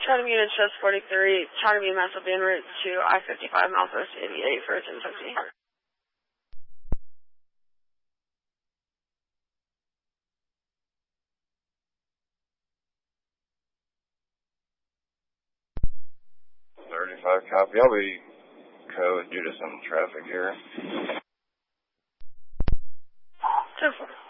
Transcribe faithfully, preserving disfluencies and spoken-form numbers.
Try to meet in Chest forty-three. Try to meet Mass will be en route to I fifty-five, Southwest eighty-eight for a ten fifty. thirty-five copy. I'll be code due to some traffic here. ten four.